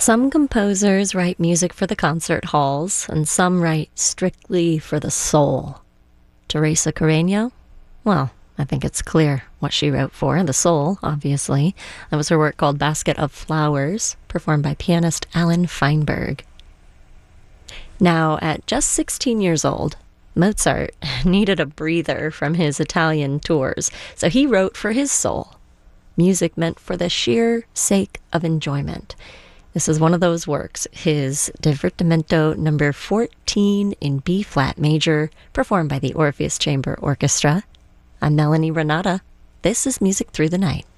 Some composers write music for the concert halls, and some write strictly for the soul. Teresa Carreño? Well, I think it's clear what she wrote for, the soul, obviously. That was her work called Basket of Flowers, performed by pianist Alan Feinberg. Now, at just 16 years old, Mozart needed a breather from his Italian tours, so he wrote for his soul, music meant for the sheer sake of enjoyment. This is one of those works, his Divertimento number 14 in B-flat major, performed by the Orpheus Chamber Orchestra. I'm Melanie Renata. This is Music Through the Night.